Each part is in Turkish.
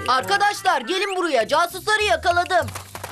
Arkadaşlar gelin buraya. Casusları yakaladım.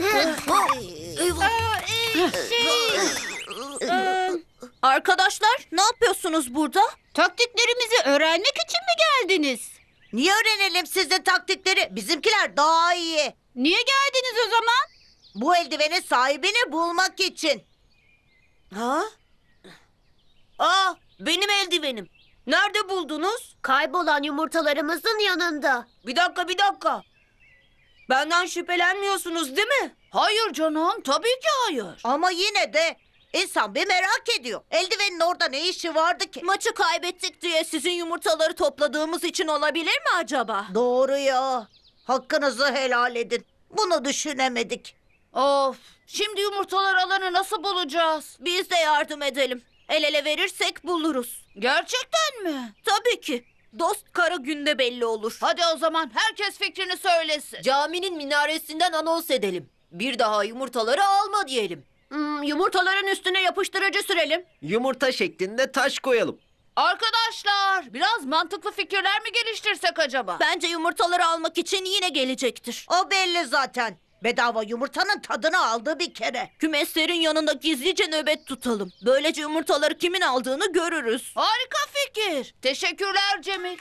Arkadaşlar ne yapıyorsunuz burada? Taktiklerimizi öğrenmek için mi geldiniz? Niye öğrenelim sizin taktikleri? Bizimkiler daha iyi. Niye geldiniz o zaman? Bu eldivenin sahibini bulmak için. Ha? Aa, benim eldivenim. Nerede buldunuz? Kaybolan yumurtalarımızın yanında. Bir dakika. Benden şüphelenmiyorsunuz değil mi? Hayır canım, tabii ki hayır. Ama yine de insan bir merak ediyor. Eldivenin orada ne işi vardı ki? Maçı kaybettik diye sizin yumurtaları topladığımız için olabilir mi acaba? Doğru ya. Hakkınızı helal edin. Bunu düşünemedik. Of, şimdi yumurtalar alanı nasıl bulacağız? Biz de yardım edelim. El ele verirsek buluruz. Gerçekten mi? Tabii ki. Dost kara günde belli olur. Hadi o zaman herkes fikrini söylesin. Caminin minaresinden anons edelim. Bir daha yumurtaları alma diyelim. Yumurtaların üstüne yapıştırıcı sürelim. Yumurta şeklinde taş koyalım. Arkadaşlar biraz mantıklı fikirler mi geliştirsek acaba? Bence yumurtaları almak için yine gelecektir. O belli zaten. Bedava yumurtanın tadını aldı bir kere. Kümeslerin yanında gizlice nöbet tutalım. Böylece yumurtaları kimin aldığını görürüz. Harika fikir. Teşekkürler Cemil.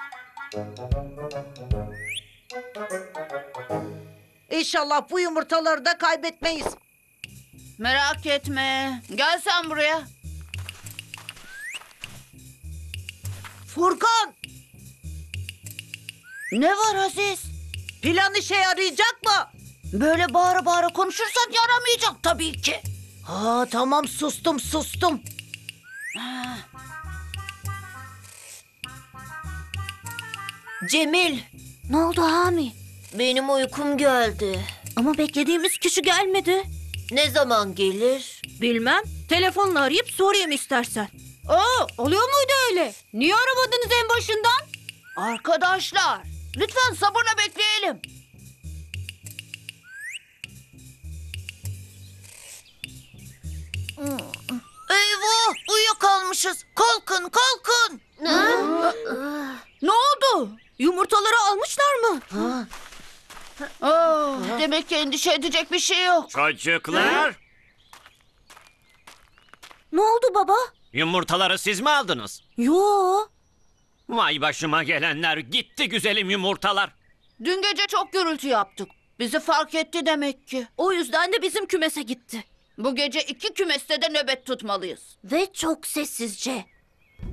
İnşallah bu yumurtaları da kaybetmeyiz. Merak etme. Gel sen buraya. Furkan, Ne var Aziz? plan işe yarayacak mı? Böyle bağıra bağıra konuşursan yaramayacak tabii ki. Ha tamam sustum. Cemil, Ne oldu Hami? benim uykum geldi. Ama beklediğimiz kişi gelmedi. Ne zaman gelir? Bilmem. Telefonla arayıp sorayım istersen. Oluyor muydu öyle? Niye aramadınız en başından? Arkadaşlar, lütfen sabırla bekleyelim. Eyvah, uyuyakalmışız. Kalkın. Ne oldu? Yumurtaları almışlar mı? Demek ki endişe edecek bir şey yok. Çocuklar, Ne oldu baba? yumurtaları siz mi aldınız? Yo. Vay başıma gelenler, gitti güzelim yumurtalar. Dün gece çok gürültü yaptık. Bizi fark etti demek ki. O yüzden de bizim kümese gitti. Bu gece 2 kümeste de nöbet tutmalıyız. Ve çok sessizce.